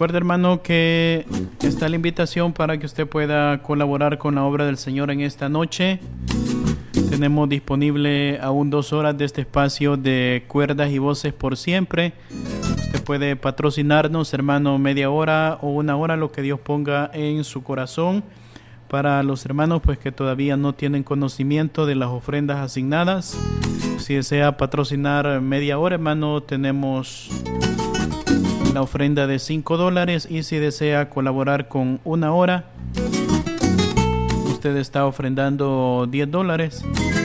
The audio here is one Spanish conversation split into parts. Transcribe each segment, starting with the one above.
Recuerde, hermano, que está la invitación para que usted pueda colaborar con la obra del Señor en esta noche. Tenemos disponible aún 2 horas de este espacio de Cuerdas y Voces por Siempre. Usted puede patrocinarnos, hermano, media hora o 1 hora, lo que Dios ponga en su corazón. Para los hermanos pues que todavía no tienen conocimiento de las ofrendas asignadas, si desea patrocinar media hora, hermano, tenemos la ofrenda de $5, y si desea colaborar con 1 hora, usted está ofrendando $10.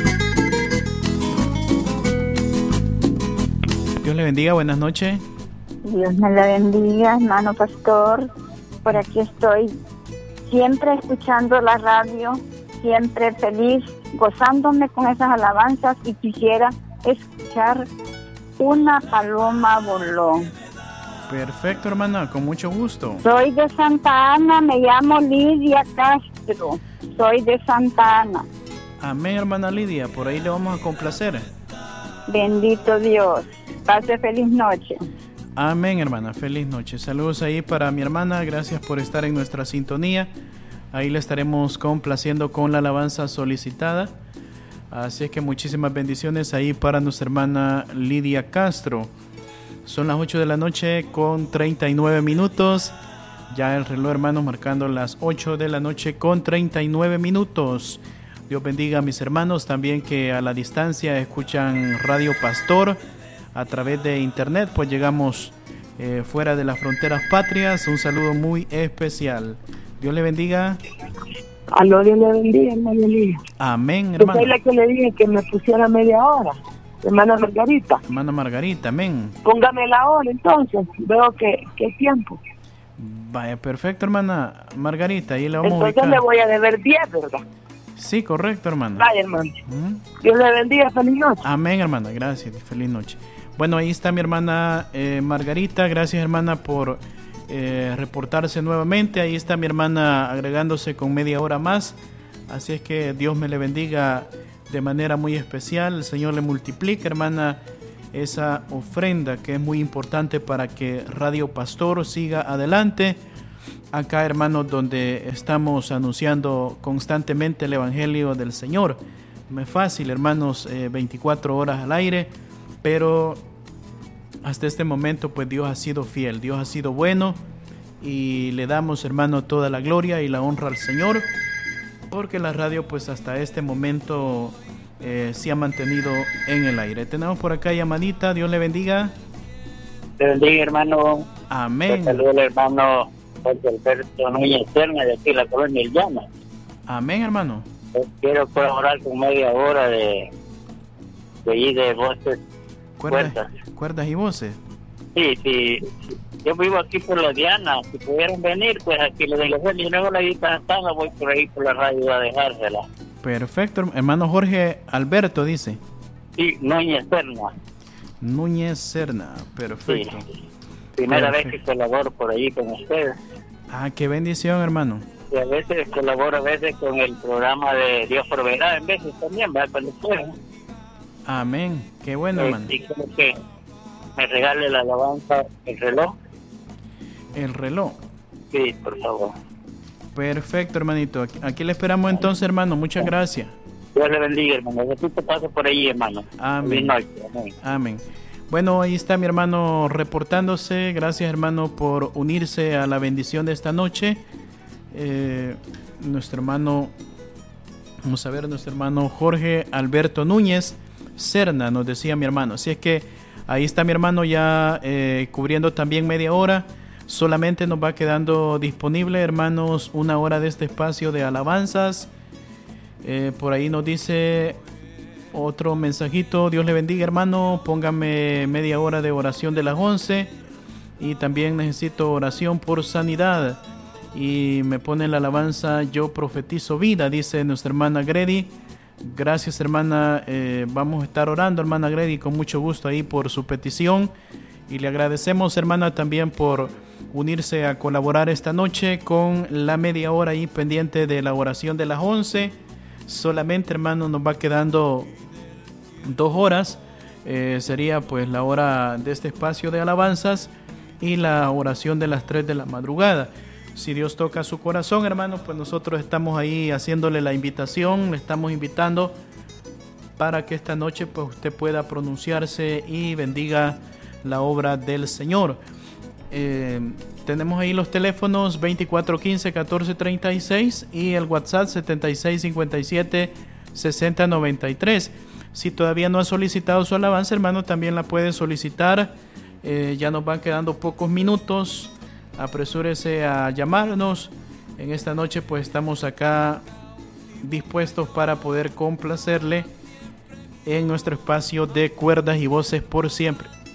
Dios le bendiga, buenas noches. Dios me la bendiga, hermano pastor. Por aquí estoy, siempre escuchando la radio, siempre feliz, gozándome con esas alabanzas, y quisiera escuchar Una paloma voló. Perfecto, hermana, con mucho gusto. Soy de Santa Ana, me llamo Lidia Castro, soy de Santa Ana. Amén, hermana Lidia, por ahí le vamos a complacer. Bendito Dios, pase feliz noche. Amén, hermana, feliz noche. Saludos ahí para mi hermana, gracias por estar en nuestra sintonía. Ahí le estaremos complaciendo con la alabanza solicitada. Así es que muchísimas bendiciones ahí para nuestra hermana Lidia Castro. Son las 8 de la noche con 39 minutos. Ya el reloj, hermanos, marcando las 8 de la noche con 39 minutos. Dios bendiga a mis hermanos también que a la distancia escuchan Radio Pastor a través de internet, pues llegamos fuera de las fronteras patrias. Un saludo muy especial. Dios le bendiga. Aló, Dios le bendiga, hermano Elías. Amén, hermano. Yo soy la que le dije que me pusiera media hora. Hermana Margarita. Hermana Margarita, amén. Póngame la hora entonces, veo que tiempo. Vaya, perfecto, hermana Margarita, ahí la vamos entonces a ubicar. le voy a deber 10, ¿verdad? Sí, correcto, hermana. Vaya, hermano. Dios le bendiga, feliz noche. Amén, hermana, gracias, feliz noche. Bueno, ahí está mi hermana Margarita, gracias, hermana, por reportarse nuevamente. Ahí está mi hermana agregándose con media hora más. Así es que Dios me le bendiga de manera muy especial. El Señor le multiplique, hermana, esa ofrenda que es muy importante para que Radio Pastor siga adelante. Acá, hermanos, donde estamos anunciando constantemente el Evangelio del Señor. No es fácil, hermanos, 24 horas al aire, pero hasta este momento pues Dios ha sido fiel, Dios ha sido bueno, y le damos, hermano, toda la gloria y la honra al Señor, porque la radio pues hasta este momento se ha mantenido en el aire. Tenemos por acá llamadita. Dios le bendiga. Te bendiga, hermano. Amén. Saludos al hermano Jorge Alberto Núñez Serna de aquí, la colonia El Llama. Amén, hermano. Quiero colaborar con media hora de voces. Cuerdas y voces. Sí. Yo vivo aquí por la Diana. Si pudieran venir, pues aquí le digo, bueno, y luego la guitarra voy por ahí por la radio a dejársela. Perfecto, hermano Jorge Alberto dice. Sí, Núñez Serna. Núñez Serna, perfecto. Sí. Primera vez que colaboro por ahí con ustedes. Ah, qué bendición, hermano. Y a veces colaboro con el programa de Dios Proveerá, en veces también, ¿verdad? Cuando puedo. Amén, qué bueno, hermano. Y creo que me regale la alabanza, el reloj. El reloj. Sí, por favor. Perfecto, hermanito. Aquí le esperamos entonces, hermano. Muchas gracias. Dios le bendiga, hermano. Yo te paso por ahí, hermano. Amén. Noche. Amén. Amén. Bueno, ahí está mi hermano reportándose. Gracias, hermano, por unirse a la bendición de esta noche. Nuestro hermano Jorge Alberto Núñez Serna, nos decía mi hermano. Así es que ahí está mi hermano ya cubriendo también media hora. Solamente nos va quedando disponible, hermanos, 1 hora de este espacio de alabanzas. Por ahí nos dice otro mensajito. Dios le bendiga, hermano. Póngame media hora de oración de las 11. Y también necesito oración por sanidad. Y me pone la alabanza Yo profetizo vida, dice nuestra hermana Grady. Gracias, hermana. Vamos a estar orando, hermana Grady, con mucho gusto ahí por su petición. Y le agradecemos, hermana, también por unirse a colaborar esta noche con la media hora ahí pendiente de la oración de las 11. Solamente, hermano, nos va quedando 2 horas. Sería pues la hora de este espacio de alabanzas. y la oración de las 3 de la madrugada. Si Dios toca su corazón, hermanos, pues nosotros estamos ahí haciéndole la invitación, le estamos invitando para que esta noche pues usted pueda pronunciarse y bendiga la obra del Señor. Tenemos ahí los teléfonos 2415-1436 y el WhatsApp 7657-6093. Si todavía no ha solicitado su alabanza, hermano, también la puede solicitar. Ya nos van quedando pocos minutos. Apresúrese a llamarnos. En esta noche pues estamos acá dispuestos para poder complacerle en nuestro espacio de cuerdas y voces por siempre.